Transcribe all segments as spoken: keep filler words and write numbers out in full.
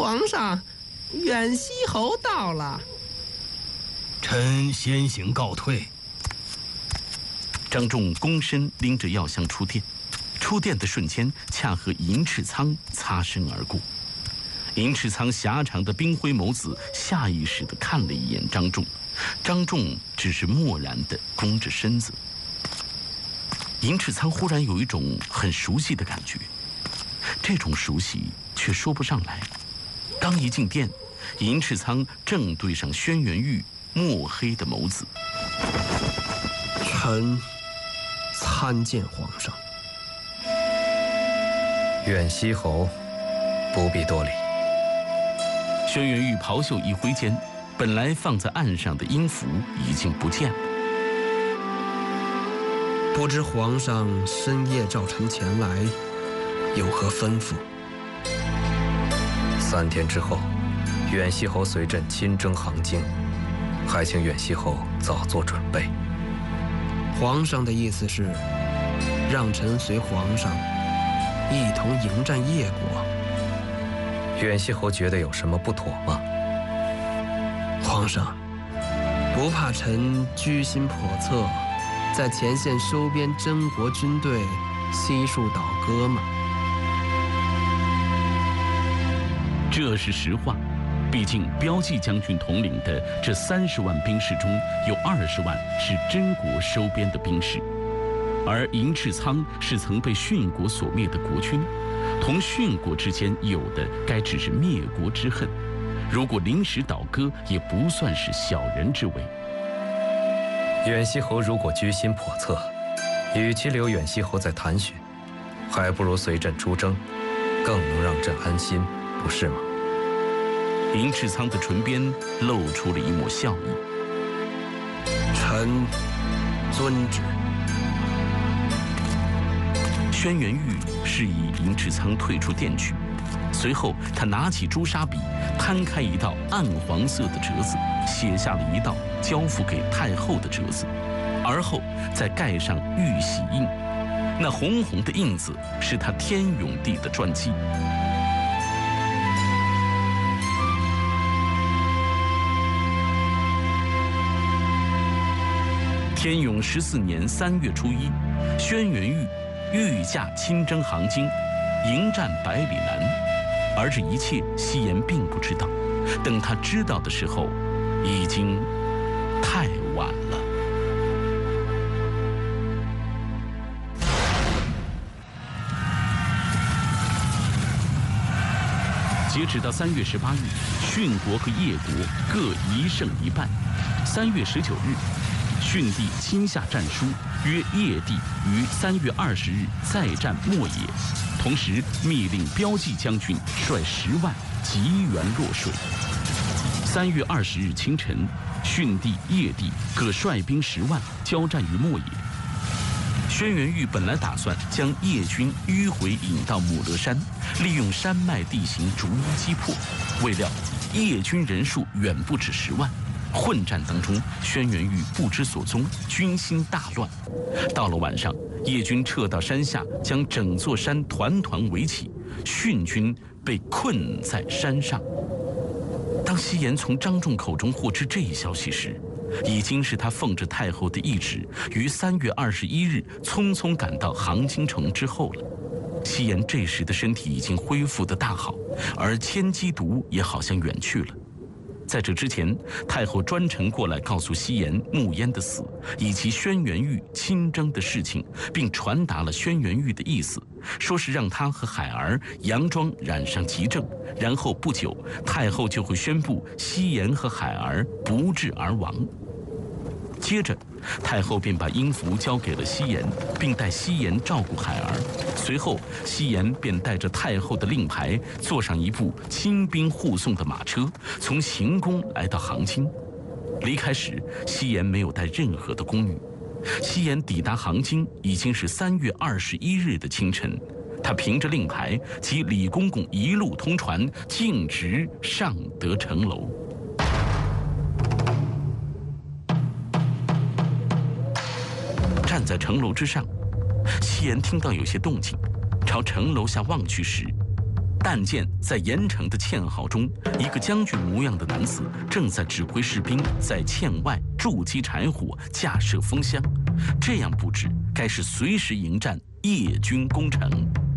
皇上，远西侯到了。 臣先行告退。 张仲躬身拎着药箱出殿，出殿的瞬间，恰和银翅苍擦身而过。银翅苍狭长的冰灰眸子下意识地看了一眼张仲，张仲只是漠然地弓着身子。银翅苍忽然有一种很熟悉的感觉，这种熟悉却说不上来。刚一进殿，银翅苍正对上轩辕玉墨黑的眸子。 臣参见皇上。 远西侯不必多礼。 轩辕玉袍袖一挥间，本来放在案上的音符已经不见了。 不知皇上深夜召臣前来，有何吩咐？ 三天之后，远西侯随朕亲征杭京，还请远西侯早做准备。 皇上的意思是，让臣随皇上一同迎战叶国。 远西侯觉得有什么不妥吗？ 皇上，不怕臣居心叵测，在前线收编真国军队，悉数倒戈吗？ 这是实话，毕竟标记将军统领的这三十万兵士中，有二十万是真国收编的兵士，而银翅苍是曾被殉国所灭的国君，同殉国之间有的该只是灭国之恨，如果临时倒戈，也不算是小人之为。 远西侯如果居心叵测，与其留远西侯在谭雪，还不如随朕出征，更能让朕安心，不是吗？ 银翅苍的唇边露出了一抹笑意。 臣遵旨。 轩辕玉示意银翅苍退出殿去，随后他拿起朱砂笔，摊开一道暗黄色的折子，写下了一道交付给太后的折子，而后再盖上玉玺印。那红红的印子是他天永帝的传记。天永十四年三月初一，轩辕玉御驾亲征杭京，迎战百里南。而这一切，西颜并不知道。等他知道的时候，已经太晚了。截止到三月十八日，殉国和叶国各一胜一败。三月十九日，殉帝亲下战书，约叶帝于三月二十日再战莫野，同时密令标记将军率十万急援洛水。三月二十日清晨，殉帝、叶帝各率兵十万交战于莫野。轩辕玉本来打算将叶军迂回引到母勒山，利用山脉地形逐一击破，未料叶军人数远不止十万。混战当中，轩辕玉不知所踪，军心大乱。到了晚上，叶军撤到山下，将整座山团团围起，殉军被困在山上。当西颜从张仲口中获知这一消息时，已经是他奉着太后的懿旨，于三月二十一日匆匆赶到杭京城之后了。西颜这时的身体已经恢复得大好，而千机毒也好像远去了。在这之前，太后专程过来告诉西颜慕烟的死，以及轩辕玉亲征的事情，并传达了轩辕玉的意思，说是让他和海儿佯装染上急症，然后不久，太后就会宣布西颜和海儿不治而亡。接着，太后便把音符交给了西颜，并带西颜照顾海儿。随后，西颜便带着太后的令牌，坐上一部亲兵护送的马车，从行宫来到杭京。离开时，西颜没有带任何的宫女。西颜抵达杭京已经是三月二十一日的清晨，他凭着令牌及李公公一路通传，径直上得城楼。站在城楼之上，西颜听到有些动静，朝城楼下望去时， 但见在盐城的堑壕中，一个将军模样的男子正在指挥士兵在堑外筑基柴火、架设风箱。这样布置，该是随时迎战叶军攻城。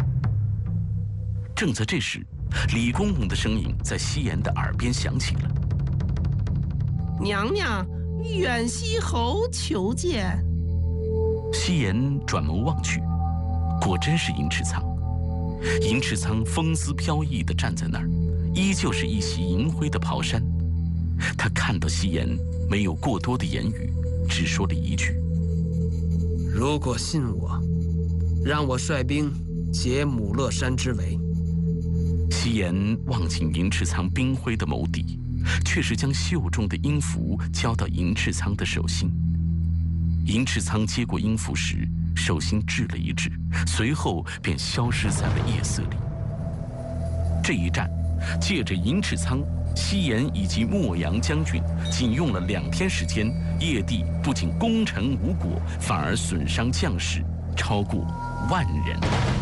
正在这时，李公公的声音在西颜的耳边响起了：“ 娘娘，远西侯求见。” 西颜转眸望去，果真是银翅仓。银翅仓风姿飘逸地站在那儿，依旧是一袭银灰的袍衫。他看到西颜，没有过多的言语，只说了一句：“ 如果信我，让我率兵解母勒山之围。” 西颜望进银翅仓冰灰的眸底，却是将袖中的音符交到银翅仓的手心。银翅仓接过音符时，手心滞了一滞，随后便消失在了夜色里。这一战，借着银翅仓、西颜以及莫阳将军，仅用了两天时间，叶帝不仅攻城无果，反而损伤将士超过万人。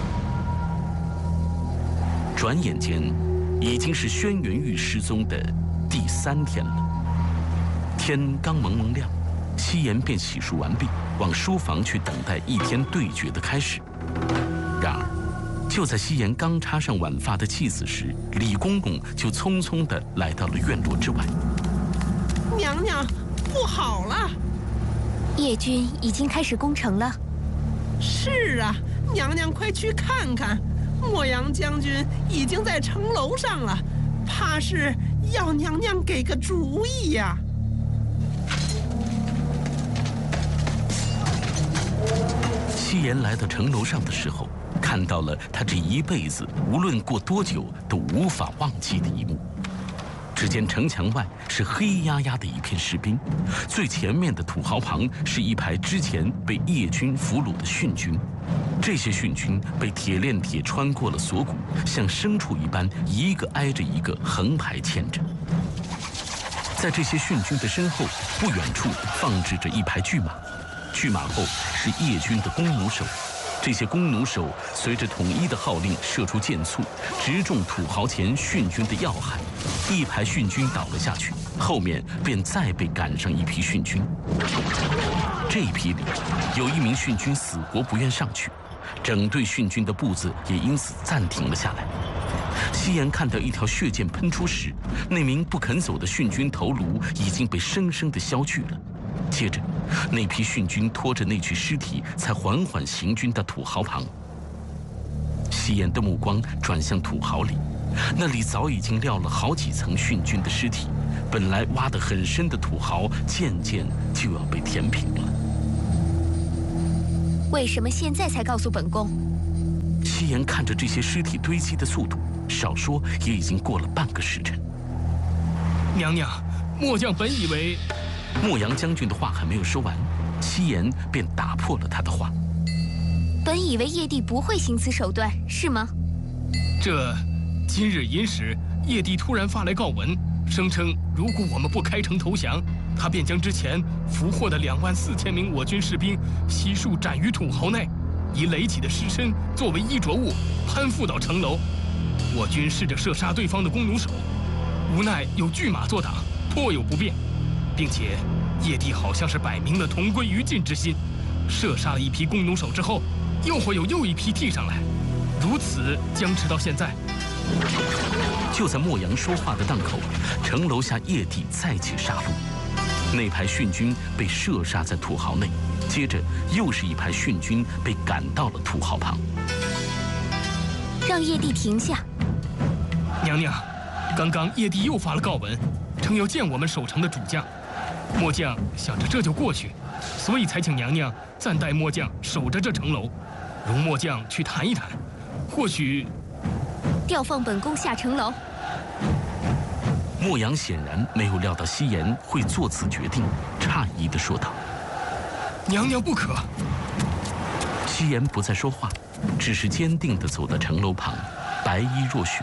转眼间，已经是轩辕玉失踪的第三天了。天刚蒙蒙亮，西颜便洗漱完毕，往书房去等待一天对决的开始。然而，就在西颜刚插上挽发的髻子时，李公公就匆匆地来到了院落之外。 娘娘，不好了！ 叶军已经开始攻城了。 是啊，娘娘快去看看，莫阳将军已经在城楼上了，怕是要娘娘给个主意呀。 西颜来到城楼上的时候，看到了他这一辈子无论过多久都无法忘记的一幕。只见城墙外是黑压压的一片士兵，最前面的土豪旁是一排之前被叶军俘虏的殉军。这些殉军被铁链铁穿过了锁骨，像牲畜一般一个挨着一个横排牵着。在这些殉军的身后，不远处放置着一排巨马，巨马后是叶军的弓弩手。这些弓弩手随着统一的号令射出箭簇，直中土豪前殉军的要害。一排殉军倒了下去，后面便再被赶上一批殉军。这一批里有一名殉军死活不愿上去，整队殉军的步子也因此暂停了下来。西颜看到一条血溅喷出时，那名不肯走的殉军头颅已经被生生地削去了。接着，那批殉军拖着那具尸体，才缓缓行军到土豪旁。西颜的目光转向土豪里，那里早已经撂了好几层殉军的尸体，本来挖得很深的土豪，渐渐就要被填平了。 为什么现在才告诉本宫？ 西颜看着这些尸体堆积的速度，少说也已经过了半个时辰。 娘娘，末将本以为…… 莫阳将军的话还没有说完，西颜便打破了他的话。 本以为叶帝不会行此手段，是吗？ 这今日寅时，叶帝突然发来告文，声称如果我们不开城投降，他便将之前俘获的两万四千名我军士兵悉数斩于土壕内，以垒起的尸身作为衣着物，攀附到城楼。我军试着射杀对方的弓弩手，无奈有巨马作挡，颇有不便。并且，叶帝好像是摆明了同归于尽之心，射杀了一批弓弩手之后，又会有又一批替上来，如此僵持到现在。 就在莫阳说话的档口，城楼下叶帝再起杀戮，那排殉军被射杀在土豪内，接着又是一排殉军被赶到了土豪旁。 让叶帝停下。 娘娘，刚刚叶帝又发了告文，称要见我们守城的主将。末将想着这就过去，所以才请娘娘暂代末将守着这城楼，容末将去谈一谈，或许调放本宫下城楼。 莫阳显然没有料到西颜会做此决定，诧异地说道：“ 娘娘不可。” 西颜不再说话，只是坚定地走到城楼旁，白衣若雪。